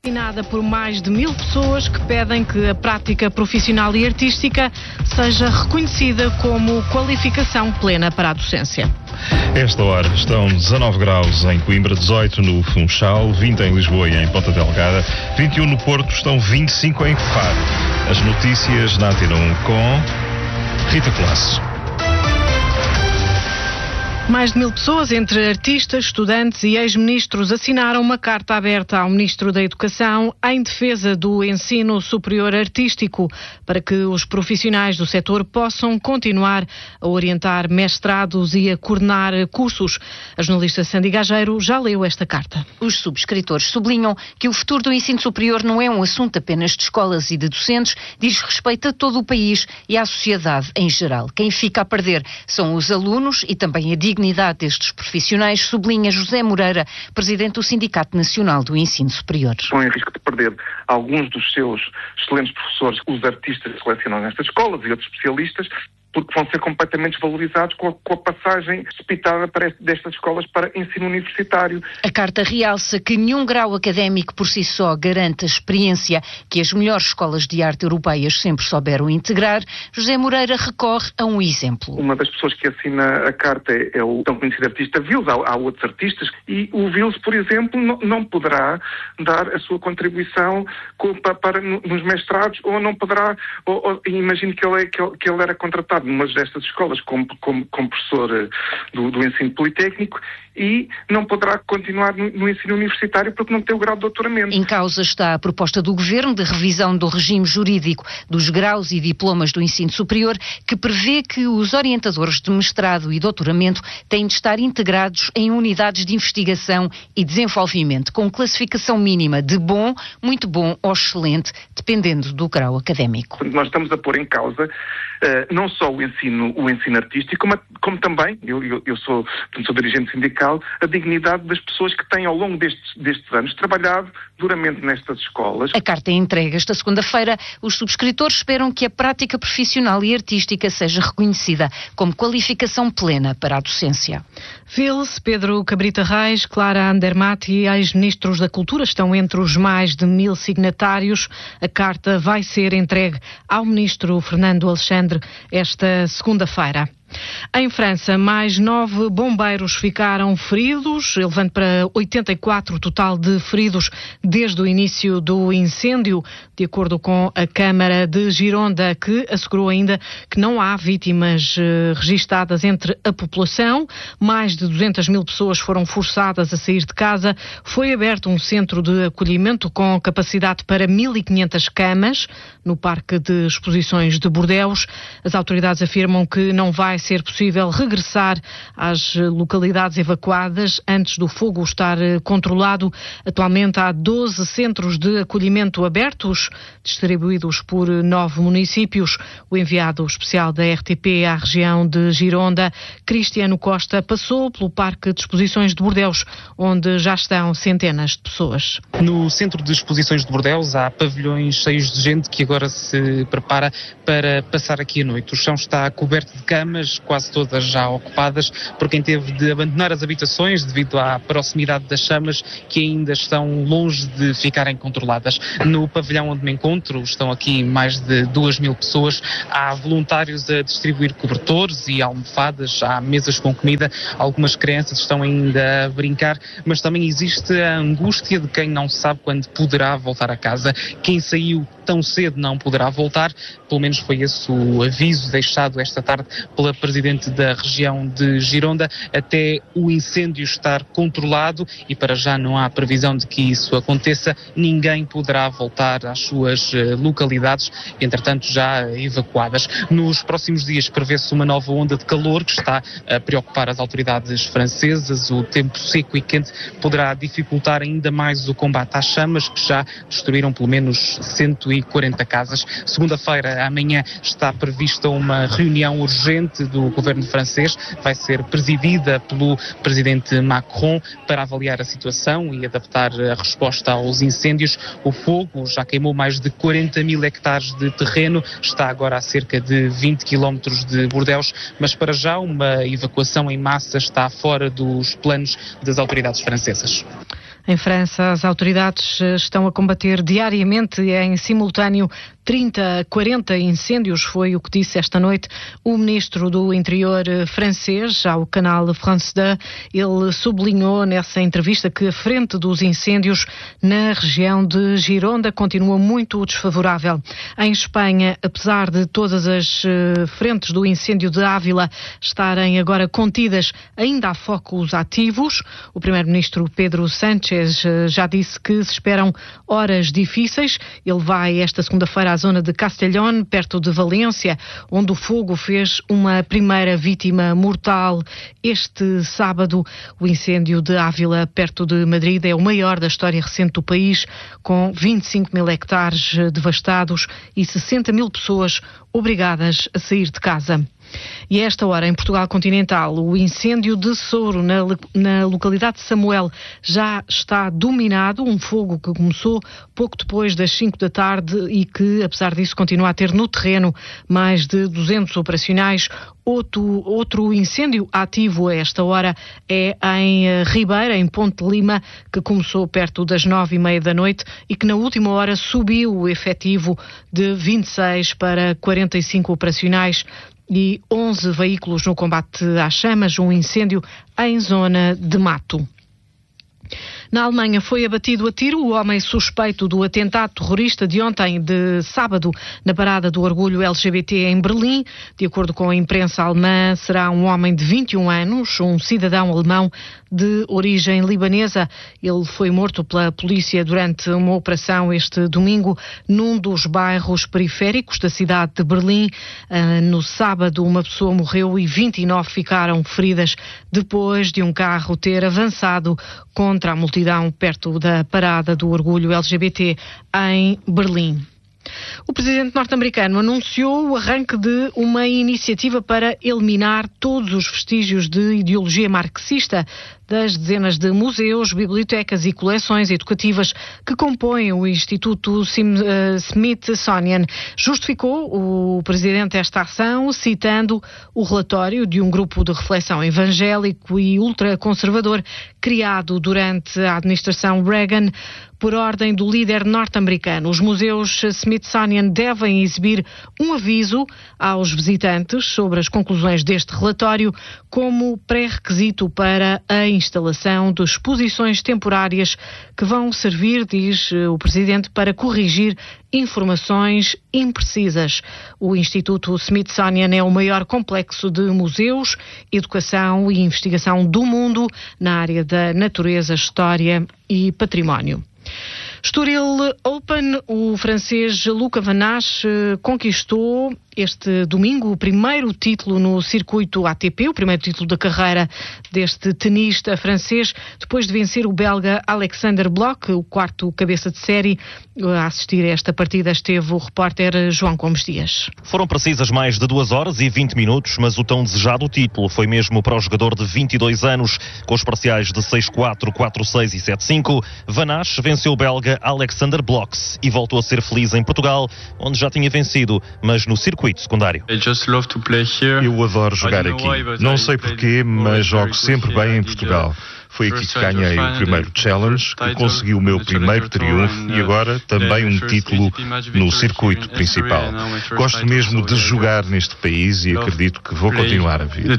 Assinada por mais de 1000 pessoas que pedem que a prática profissional e artística seja reconhecida como qualificação plena para a docência. Esta hora estão 19 graus em Coimbra, 18 no Funchal, 20 em Lisboa e em Ponta Delgada, 21 no Porto, estão 25 em Faro. As notícias na Antena 1 com Rita Colasso. Mais de 1000 pessoas, entre artistas, estudantes e ex-ministros, assinaram uma carta aberta ao Ministro da Educação em defesa do ensino superior artístico, para que os profissionais do setor possam continuar a orientar mestrados e a coordenar cursos. A jornalista Sandy Gageiro já leu esta carta. Os subscritores sublinham que o futuro do ensino superior não é um assunto apenas de escolas e de docentes, diz respeito a todo o país e à sociedade em geral. Quem fica a perder são os alunos e também a dignidade destes profissionais, sublinha José Moreira, presidente do Sindicato Nacional do Ensino Superior. Estão em risco de perder alguns dos seus excelentes professores, os artistas que selecionam nestas escolas e outros especialistas, porque vão ser completamente desvalorizados com a passagem precipitada destas escolas para ensino universitário. A carta realça que nenhum grau académico por si só garante a experiência que as melhores escolas de arte europeias sempre souberam integrar. José Moreira recorre a um exemplo. Uma das pessoas que assina a carta é o tão conhecido artista Vils. Há outros artistas e o Vils, por exemplo, não poderá dar a sua contribuição nos mestrados, ou não poderá, imagino que ele era contratado numa destas escolas como professor do ensino politécnico e não poderá continuar no ensino universitário porque não tem o grau de doutoramento. Em causa está a proposta do Governo de revisão do regime jurídico dos graus e diplomas do ensino superior, que prevê que os orientadores de mestrado e doutoramento têm de estar integrados em unidades de investigação e desenvolvimento, com classificação mínima de bom, muito bom ou excelente, dependendo do grau académico. Nós estamos a pôr em causa não só o ensino artístico, como também, eu sou dirigente sindical, a dignidade das pessoas que têm ao longo destes anos trabalhado duramente nestas escolas. A carta é entregue esta segunda-feira. Os subscritores esperam que a prática profissional e artística seja reconhecida como qualificação plena para a docência. Vils, Pedro Cabrita Reis, Clara Andermatt e ex-ministros da Cultura estão entre os mais de 1000 signatários. A carta vai ser entregue ao ministro Fernando Alexandre esta segunda-feira. Em França, mais 9 bombeiros ficaram feridos, elevando para 84 o total de feridos desde o início do incêndio, de acordo com a Câmara de Gironda, que assegurou ainda que não há vítimas registadas entre a população. Mais de 200 mil pessoas foram forçadas a sair de casa. Foi aberto um centro de acolhimento com capacidade para 1.500 camas no Parque de Exposições de Bordeaux. As autoridades afirmam que não vai ser possível regressar às localidades evacuadas antes do fogo estar controlado. Atualmente há 12 centros de acolhimento abertos, distribuídos por 9 municípios. O enviado especial da RTP à região de Gironda, Cristiano Costa, passou pelo Parque de Exposições de Bordeaux, onde já estão centenas de pessoas. No Centro de Exposições de Bordeaux há pavilhões cheios de gente que agora se prepara para passar aqui a noite. O chão está coberto de camas, quase todas já ocupadas por quem teve de abandonar as habitações devido à proximidade das chamas, que ainda estão longe de ficarem controladas. No pavilhão onde me encontro estão aqui mais de 2.000 pessoas. Há voluntários a distribuir cobertores e almofadas, há mesas com comida, algumas crianças estão ainda a brincar, mas também existe a angústia de quem não sabe quando poderá voltar a casa. Quem saiu tão cedo não poderá voltar, pelo menos foi esse o aviso deixado esta tarde pela Presidente da região de Gironda, até o incêndio estar controlado, e para já não há previsão de que isso aconteça. Ninguém poderá voltar às suas localidades, entretanto já evacuadas. Nos próximos dias prevê-se uma nova onda de calor que está a preocupar as autoridades francesas. O tempo seco e quente poderá dificultar ainda mais o combate às chamas, que já destruíram pelo menos 140 casas. Segunda-feira, amanhã, está prevista uma reunião urgente do governo francês, vai ser presidida pelo presidente Macron, para avaliar a situação e adaptar a resposta aos incêndios. O fogo já queimou mais de 40.000 hectares de terreno, está agora a cerca de 20 quilómetros de Bordeaux, mas para já uma evacuação em massa está fora dos planos das autoridades francesas. Em França, as autoridades estão a combater diariamente em simultâneo 30 a 40 incêndios, foi o que disse esta noite o ministro do Interior francês ao canal France 2. Ele sublinhou nessa entrevista que a frente dos incêndios na região de Gironda continua muito desfavorável. Em Espanha, apesar de todas as frentes do incêndio de Ávila estarem agora contidas, ainda há focos ativos. O primeiro-ministro Pedro Sánchez já disse que se esperam horas difíceis. Ele vai esta segunda-feira à zona de Castellón, perto de Valência, onde o fogo fez uma primeira vítima mortal. Este sábado, o incêndio de Ávila, perto de Madrid, é o maior da história recente do país, com 25 mil hectares devastados e 60 mil pessoas obrigadas a sair de casa. E a esta hora, em Portugal continental, o incêndio de Souro, na localidade de Samuel, já está dominado. Um fogo que começou pouco depois das 5 da tarde e que, apesar disso, continua a ter no terreno mais de 200 operacionais. Outro incêndio ativo a esta hora é em Ribeira, em Ponte de Lima, que começou perto das 9h30 da noite e que na última hora subiu o efetivo de 26 para 45 operacionais e 11 veículos no combate às chamas, um incêndio em zona de mato. Na Alemanha foi abatido a tiro o homem suspeito do atentado terrorista de ontem, de sábado, na parada do orgulho LGBT em Berlim. De acordo com a imprensa alemã, será um homem de 21 anos, um cidadão alemão de origem libanesa. Ele foi morto pela polícia durante uma operação este domingo num dos bairros periféricos da cidade de Berlim. No sábado, uma pessoa morreu e 29 ficaram feridas depois de um carro ter avançado contra a multidão perto da parada do orgulho LGBT em Berlim. O presidente norte-americano anunciou o arranque de uma iniciativa para eliminar todos os vestígios de ideologia marxista das dezenas de museus, bibliotecas e coleções educativas que compõem o Instituto Smithsonian. Justificou o presidente esta ação citando o relatório de um grupo de reflexão evangélico e ultraconservador criado durante a administração Reagan por ordem do líder norte-americano. Os museus Smithsonian devem exibir um aviso aos visitantes sobre as conclusões deste relatório como pré-requisito para a instalação de exposições temporárias que vão servir, diz o presidente, para corrigir informações imprecisas. O Instituto Smithsonian é o maior complexo de museus, educação e investigação do mundo na área da natureza, história e património. Estoril Open, o francês Luca Van Assche conquistou este domingo o primeiro título no circuito ATP, o primeiro título da carreira deste tenista francês, depois de vencer o belga Alexander Bloch, o quarto cabeça de série. A assistir a esta partida esteve o repórter João Gomes Dias. Foram precisas mais de 2 horas e 20 minutos, mas o tão desejado título foi mesmo para o jogador de 22 anos, com os parciais de 6-4, 4-6 e 7-5. Van Assche venceu o belga Alexander Bloch e voltou a ser feliz em Portugal, onde já tinha vencido, mas no circuito secundário. Eu adoro jogar aqui. Não sei porquê, mas jogo sempre bem em Portugal. Foi aqui que ganhei o primeiro Challenge, que consegui o meu primeiro triunfo e agora também um título no circuito principal. Gosto mesmo de jogar neste país e acredito que vou continuar a vir.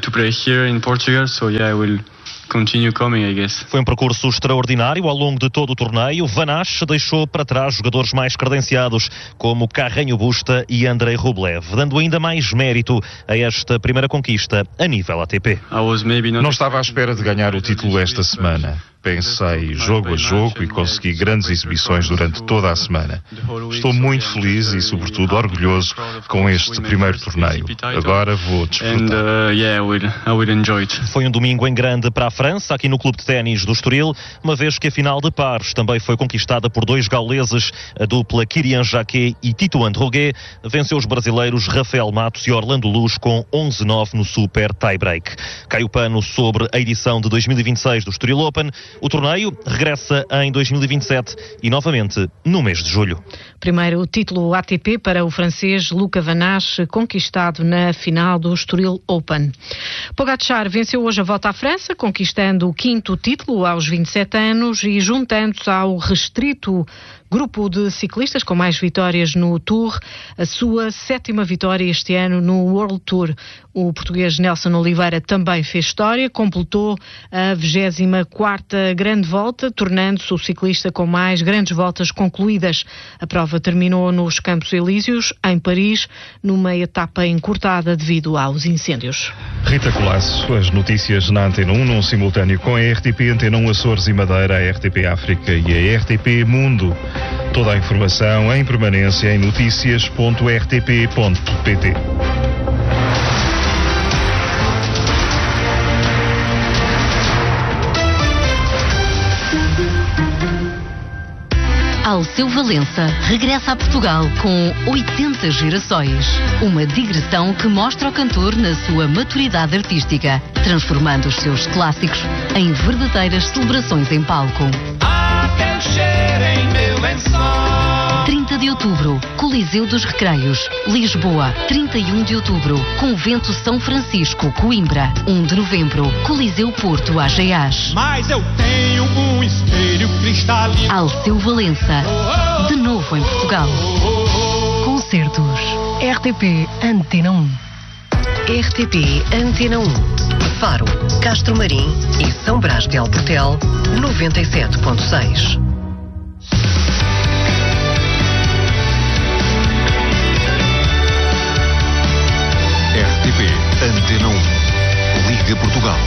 Foi um percurso extraordinário ao longo de todo o torneio. Van Assche deixou para trás jogadores mais credenciados como Carreño Busta e Andrei Rublev, dando ainda mais mérito a esta primeira conquista a nível ATP. Não estava à espera de ganhar o título esta semana. Pensei jogo a jogo e consegui grandes exibições durante toda a semana. Estou muito feliz e, sobretudo, orgulhoso com este primeiro torneio. Agora vou desfrutar. Foi um domingo em grande para a França, aqui no Clube de Ténis do Estoril, uma vez que a final de pares também foi conquistada por 2 gauleses, a dupla Kyrian Jacquet e Tito Androguet. Venceu os brasileiros Rafael Matos e Orlando Luz com 11-9 no super tie-break. Cai o pano sobre a edição de 2026 do Estoril Open. O torneio regressa em 2027 e novamente no mês de julho. Primeiro título ATP para o francês Luca Van Ness, conquistado na final do Estoril Open. Pogačar venceu hoje a Volta à França, conquistando o 5º título aos 27 anos e juntando-se ao restrito grupo de ciclistas com mais vitórias no Tour, a sua 7ª vitória este ano no World Tour. O português Nelson Oliveira também fez história, completou a 24ª grande volta, tornando-se o ciclista com mais grandes voltas concluídas. A prova terminou nos Campos Elíseos, em Paris, numa etapa encurtada devido aos incêndios. Rita Colasso, as notícias na Antena 1, num simultâneo com a RTP Antena 1 Açores e Madeira, a RTP África e a RTP Mundo. Toda a informação em permanência em noticias.rtp.pt. Alceu Valença regressa a Portugal com 80 gerações. Uma digressão que mostra o cantor na sua maturidade artística, transformando os seus clássicos em verdadeiras celebrações em palco. 30 de outubro, Coliseu dos Recreios, Lisboa. 31 de outubro, Convento São Francisco, Coimbra. 1 de novembro, Coliseu Porto, AGAs. Mas eu tenho um espelho cristalino. Alceu Valença, de novo em Portugal. Concertos RTP Antena 1. RTP Antena 1. Faro, Castro Marim e São Brás de Alportel, 97.6. RTP Antena 1. Liga Portugal.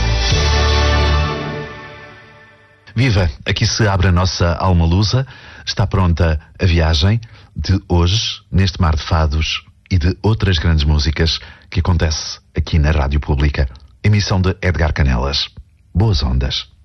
Viva! Aqui se abre a nossa alma lusa. Está pronta a viagem de hoje, neste mar de fados e de outras grandes músicas que acontece aqui na Rádio Pública. Emissão de Edgar Canelas. Boas ondas.